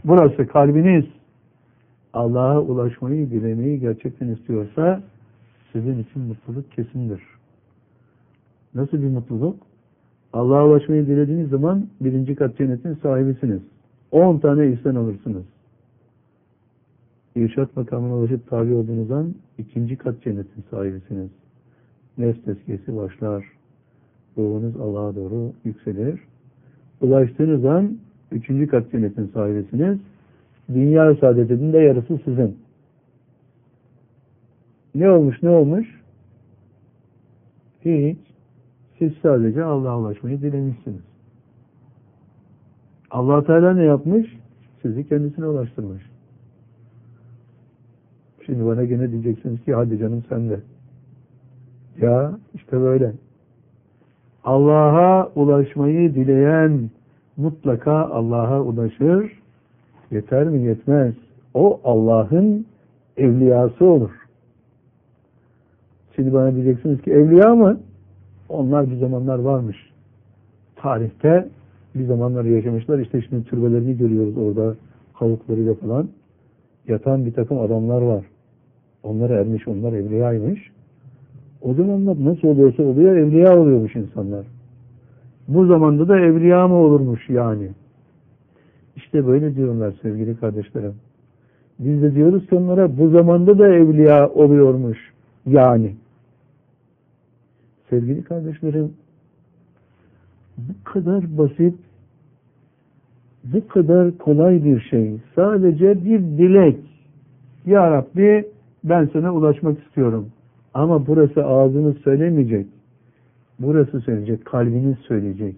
burası kalbiniz Allah'a ulaşmayı, dilemeyi gerçekten istiyorsa sizin için mutluluk kesindir. Nasıl bir mutluluk? Allah'a ulaşmayı dilediğiniz zaman 1. kat cennetin sahibisiniz. 10 tane ihsan alırsınız. İrşad makamına ulaşıp tabi olduğunuz an 2. kat cennetin sahibisiniz. Nefs tezkiyesi başlar. Ruhunuz Allah'a doğru yükselir. Ulaştığınız an 3. kat cennetin sahibisiniz. Dünya saadetinin de yarısı sizin. Ne olmuş, ne olmuş? Hiç. Siz sadece Allah'a ulaşmayı dilemişsiniz. Allah Teala ne yapmış? Sizi kendisine ulaştırmış. Şimdi bana gene diyeceksiniz ki hadi canım sen de. Ya işte böyle. Allah'a ulaşmayı dileyen mutlaka Allah'a ulaşır. Yeter mi? Yetmez. O Allah'ın evliyası olur. Şimdi bana diyeceksiniz ki evliya mı? Onlar bir zamanlar varmış. Tarihte bir zamanlar yaşamışlar. İşte şimdi türbelerini görüyoruz orada kavuklarıyla falan. Yatan bir takım adamlar var. Onlar ermiş, onlar evliyaymış. O zamanlar nasıl oluyorsa oluyor, evliya oluyormuş insanlar. Bu zamanda da evliya mı olurmuş yani? İşte böyle diyorlar sevgili kardeşlerim. Biz de diyoruz ki onlara bu zamanda da evliya oluyormuş yani. Sevgili kardeşlerim, bu kadar basit, bu kadar kolay bir şey. Sadece bir dilek. Ya Rabbi ben sana ulaşmak istiyorum. Ama burası ağzınız söylemeyecek. Burası söyleyecek, kalbiniz söyleyecek.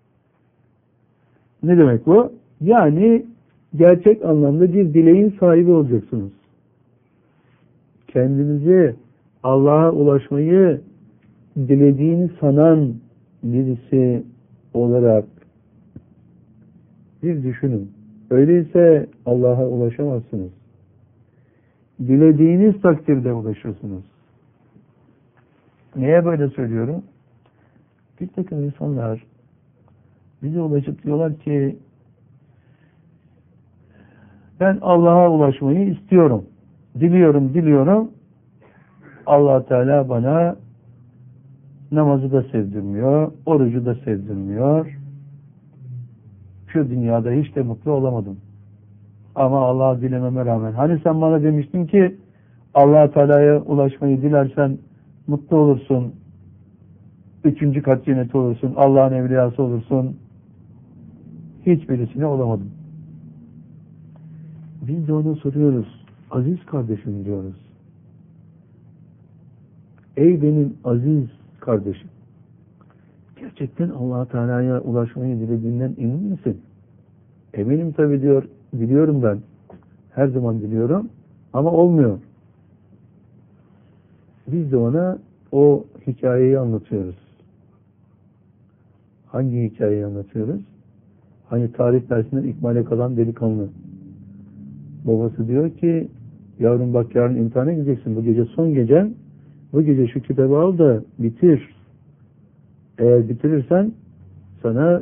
Ne demek bu? Yani gerçek anlamda bir dileğin sahibi olacaksınız. Kendinizi Allah'a ulaşmayı dilediğini sanan birisi olarak bir düşünün. Öyleyse Allah'a ulaşamazsınız. Dilediğiniz takdirde ulaşırsınız. Niye böyle söylüyorum? Bir takım insanlar bize ulaşıp diyorlar ki ben Allah'a ulaşmayı istiyorum. Diliyorum. Allah Teala bana namazı da sevdirmiyor, orucu da sevdirmiyor. Şu dünyada hiç de mutlu olamadım. Ama Allah'a dilememe rağmen. Hani sen bana demiştin ki Allah Teala'ya ulaşmayı dilersen mutlu olursun. 3. kat cenneti olursun. Allah'ın evliyası olursun. Hiçbirisine olamadım. Biz de ona soruyoruz. Aziz kardeşim diyoruz. Ey benim aziz kardeşim. Gerçekten Allah Teala'ya ulaşmayı dilediğinden emin misin? Eminim tabii diyor. Biliyorum ben. Her zaman diliyorum. Ama olmuyor. Biz de ona o hikayeyi anlatıyoruz. Hangi hikayeyi anlatıyoruz? Hani tarih dersinden ikmale kalan delikanlı. Babası diyor ki yavrum bak yarın imtihana gideceksin. Bu gece son gecen. Bu gece şu kitabı al da bitir. Eğer bitirirsen sana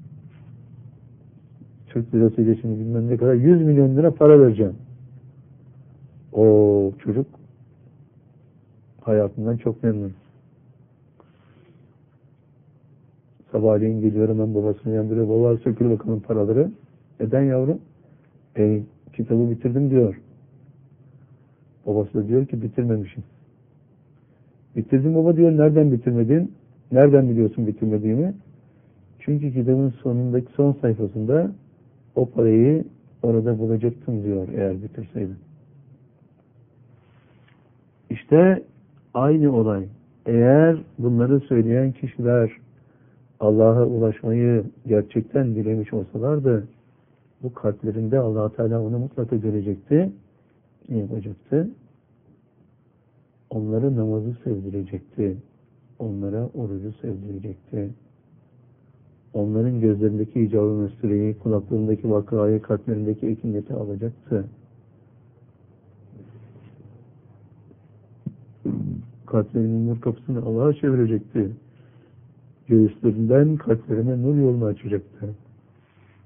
Türk lirasıyla şimdi bilmem ne kadar 100 milyon lira para vereceğim. O çocuk hayatından çok memnun. Sabahleyin geliyor hemen babasını yandırıyor. Baba sökül bakalım paraları. Neden yavrum? Kitabı bitirdim diyor. Babası da diyor ki bitirmemişim. Bitirdim baba diyor. Nereden bitirmedin? Nereden biliyorsun bitirmediğimi? Çünkü kitabın sonundaki son sayfasında o parayı orada bulacaktım diyor eğer bitirseydin. İşte aynı olay. Eğer bunları söyleyen kişiler Allah'a ulaşmayı gerçekten dilemiş olsalardı bu kalplerinde Allah Teala onu mutlaka görecekti. Ne yapacaktı? Onlara namazı sevdirecekti. Onlara orucu sevdirecekti. Onların gözlerindeki icabı mesleği, kulaklarındaki vakayı, kalplerindeki ekiniyeti alacaktı. Kalplerinin nur kapısını Allah'a çevirecekti. Göğüslerinden kalplerine nur yolunu açacaktı.